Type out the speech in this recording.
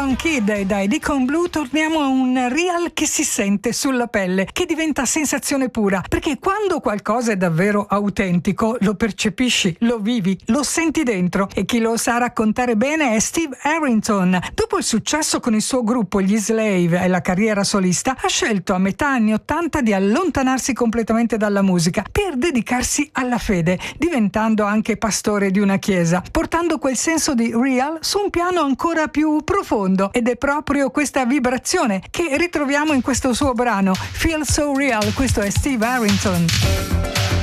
Ron Kidd e dai Deacon Blue torniamo a un real che si sente sulla pelle, che diventa sensazione pura, perché quando qualcosa è davvero autentico lo percepisci, lo vivi, lo senti dentro, e chi lo sa raccontare bene è Steve Arrington. Dopo il successo con il suo gruppo gli Slave e la carriera solista, ha scelto a metà anni 80 di allontanarsi completamente dalla musica per dedicarsi alla fede, diventando anche pastore di una chiesa, portando quel senso di real su un piano ancora più profondo, ed è proprio questa vibrazione che ritroviamo in questo suo brano Feel So Real. Questo è Steve Arrington.